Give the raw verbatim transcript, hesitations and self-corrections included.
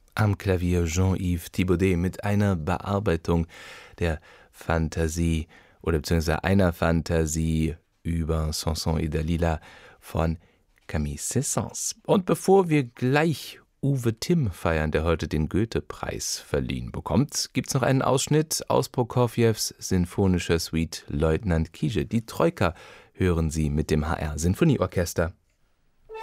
Am Klavier Jean-Yves Thibaudet mit einer Bearbeitung der Fantasie oder beziehungsweise einer Fantasie über Samson et Dalila von Camille Saint-Saëns. Und bevor wir gleich Uwe Timm feiern, der heute den Goethe-Preis verliehen bekommt, gibt es noch einen Ausschnitt aus Prokofjews sinfonischer Suite Leutnant Kije. Die Troika hören Sie mit dem H R Sinfonieorchester.